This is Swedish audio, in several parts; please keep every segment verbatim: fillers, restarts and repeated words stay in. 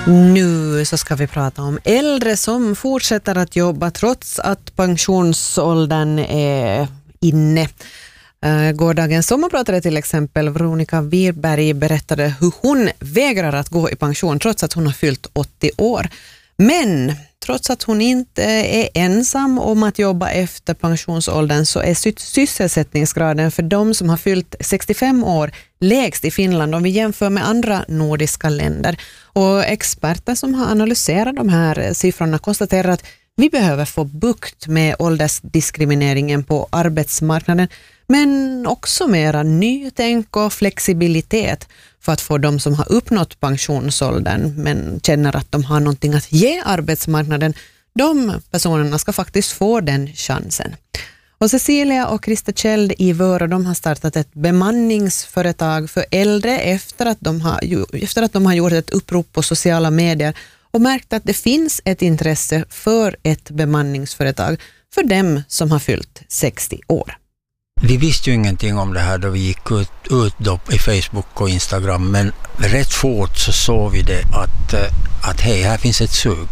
Nu så ska vi prata om äldre som fortsätter att jobba trots att pensionsåldern är inne. Gårdagens sommarpratare till exempel, Veronica Wirberg, berättade hur hon vägrar att gå i pension trots att hon har fyllt åttio år. Men trots att hon inte är ensam om att jobba efter pensionsåldern så är sysselsättningsgraden för de som har fyllt sextiofem år lägst i Finland om vi jämför med andra nordiska länder. Och experter som har analyserat de här siffrorna konstaterar att vi behöver få bukt med åldersdiskrimineringen på arbetsmarknaden, men också mera nytänk och flexibilitet för att få de som har uppnått pensionsåldern men känner att de har någonting att ge arbetsmarknaden, de personerna ska faktiskt få den chansen. Och Cecilia och Krista Kjeld i Vörå, de har startat ett bemanningsföretag för äldre efter att de har, efter att de har gjort ett upprop på sociala medier och märkt att det finns ett intresse för ett bemanningsföretag för dem som har fyllt sextio år. Vi visste ju ingenting om det här då vi gick ut, ut då i Facebook och Instagram, men rätt fort så såg vi det att, att hej, här finns ett sug.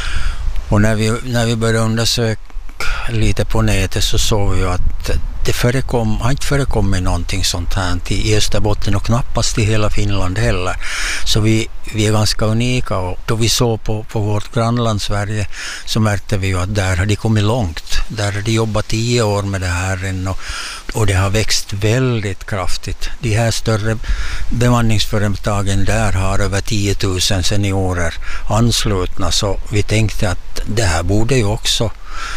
Och när vi, när vi började undersöka lite på nätet så såg vi att det förekom, har inte förekommit någonting sånt här i Österbotten och knappast i hela Finland heller. Så vi, vi är ganska unika, och då vi såg på, på vårt grannland Sverige så märkte vi ju att där har de kommit långt. Där har de jobbat tio år med det här än och, och det har växt väldigt kraftigt. De här större bemanningsföretagen där har över tio tusen seniorer anslutna, så vi tänkte att det här borde ju också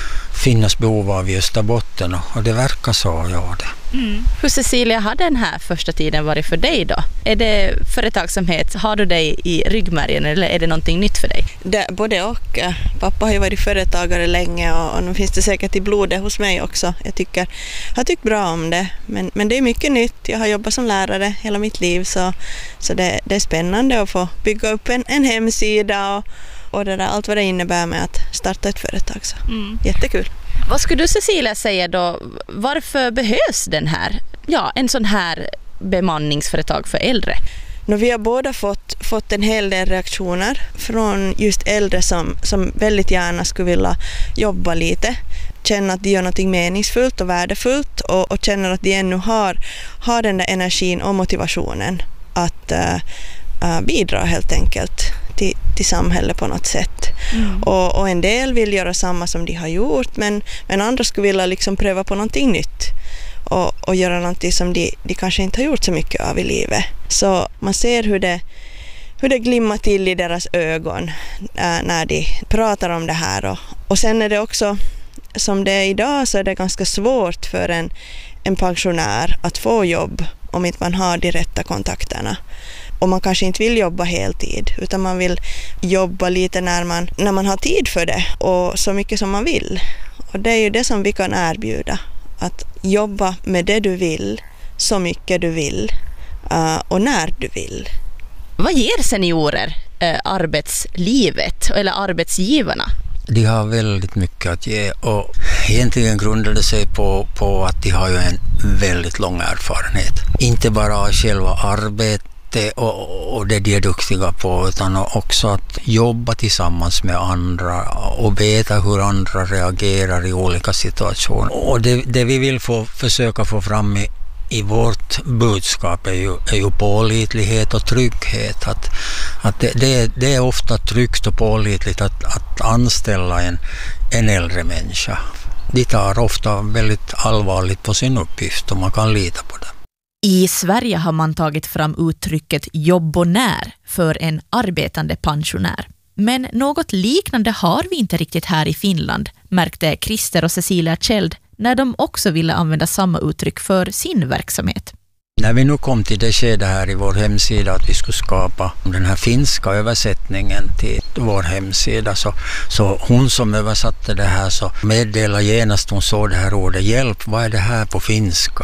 finnas behov av i Österbotten, och det verkar så, ja det. Mm. Hur Cecilia, har den här första tiden varit för dig då? Är det företagsamhet, har du dig i ryggmärgen eller är det någonting nytt för dig? Det, både och. Pappa har ju varit företagare länge och, och nu finns det säkert i blodet hos mig också. Jag tycker, jag har tyckt bra om det, men, men det är mycket nytt. Jag har jobbat som lärare hela mitt liv, så, så det, det är spännande att få bygga upp en, en hemsida och och det där, allt vad det innebär med att starta ett företag. Så. Mm. Jättekul. Vad skulle du, Cecilia, säga då? Varför behövs den här, ja, en sån här bemanningsföretag för äldre? Nu, vi har båda fått, fått en hel del reaktioner från just äldre som, som väldigt gärna skulle vilja jobba lite. Känna att de gör något meningsfullt och värdefullt och, och känner att de ännu har, har den där energin och motivationen att uh, uh, bidra helt enkelt till, till samhället på något sätt. Mm. Och, och en del vill göra samma som de har gjort, men, men andra skulle vilja liksom pröva på någonting nytt och, och göra någonting som de, de kanske inte har gjort så mycket av i livet. Så man ser hur det, hur det glimmar till i deras ögon äh, när de pratar om det här. Och, och sen är det också, som det är idag, så är det ganska svårt för en, en pensionär att få jobb om inte man har de rätta kontakterna. Och man kanske inte vill jobba heltid, utan man vill jobba lite när man, när man har tid för det och så mycket som man vill. Och det är ju det som vi kan erbjuda. Att jobba med det du vill, så mycket du vill uh, och när du vill. Vad ger seniorer uh, arbetslivet eller arbetsgivarna? De har väldigt mycket att ge, och egentligen grundar det sig på, på att de har ju en väldigt lång erfarenhet. Inte bara själva arbetet Och, och det de är duktiga på, utan också att jobba tillsammans med andra och veta hur andra reagerar i olika situationer. Och det, det vi vill få, försöka få fram i, i vårt budskap är ju, är ju pålitlighet och trygghet. Att, att det, det, det är ofta tryggt och pålitligt att, att anställa en, en äldre människa. De tar ofta väldigt allvarligt på sin uppgift och man kan lita på det. I Sverige har man tagit fram uttrycket jobbonär för en arbetande pensionär. Men något liknande har vi inte riktigt här i Finland, märkte Christer och Cecilia Kjeld när de också ville använda samma uttryck för sin verksamhet. När vi nu kom till det skede här i vår hemsida att vi skulle skapa den här finska översättningen till vår hemsida, så, så hon som översatte det här så meddelade genast, hon såg det här ordet hjälp, vad är det här på finska?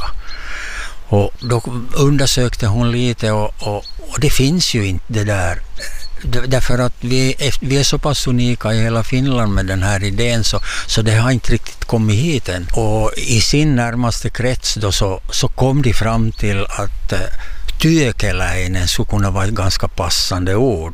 Och då undersökte hon lite och, och, och det finns ju inte det där. Därför att vi är, vi är så pass unika i hela Finland med den här idén, så, så det har inte riktigt kommit hit än. Och i sin närmaste krets då så, så kom de fram till att äh, työkeläinen skulle kunna vara ett ganska passande ord.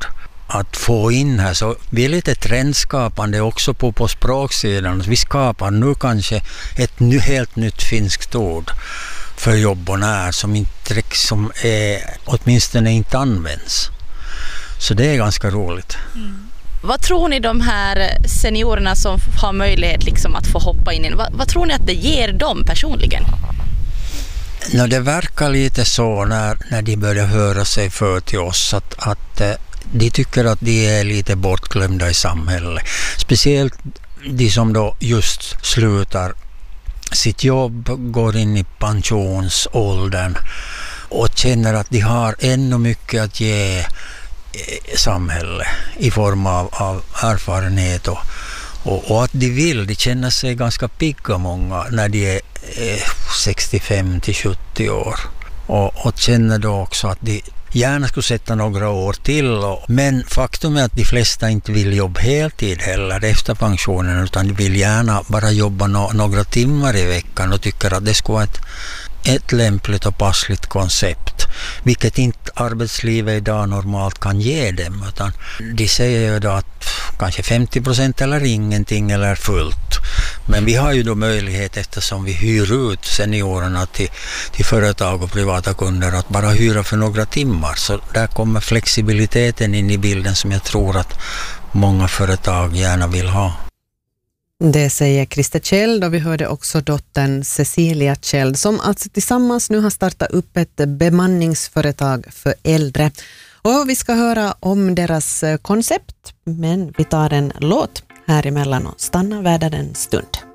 att få in här, så vi är lite trendskapande också på, på språksidan. Vi skapar nu kanske ett ny, helt nytt finskt ord för jobb och när som, inte, som är, åtminstone inte används. Så det är ganska roligt. Mm. Vad tror ni de här seniorerna som har möjlighet liksom att få hoppa in i, vad, vad tror ni att det ger dem personligen? No, det verkar lite så när, när de börjar höra sig för till oss att, att de tycker att de är lite bortglömda i samhället. Speciellt de som då just slutar sitt jobb, går in i pensionsåldern och känner att de har ännu mycket att ge samhället i form av, av erfarenhet och, och, och att de vill, de känner sig ganska pigga många när de är eh, sextiofem till sjuttio år och, och känner då också att de gärna skulle sätta några år till och, men faktum är att de flesta inte vill jobba heltid heller efter pensionen utan de vill gärna bara jobba no, några timmar i veckan och tycker att det skulle vara ett ett lämpligt och passligt koncept, vilket inte arbetslivet idag normalt kan ge dem, utan de säger ju då att kanske femtio procent eller ingenting eller fullt. Men vi har ju då möjlighet, eftersom vi hyr ut seniorerna till, till företag och privata kunder, att bara hyra för några timmar. Så där kommer flexibiliteten in i bilden som jag tror att många företag gärna vill ha. Det säger Christer Kjeld, och vi hörde också dottern Cecilia Kjeld som alltså tillsammans nu har startat upp ett bemanningsföretag för äldre. Och vi ska höra om deras koncept, men vi tar en låt här emellan och stannar värda en stund.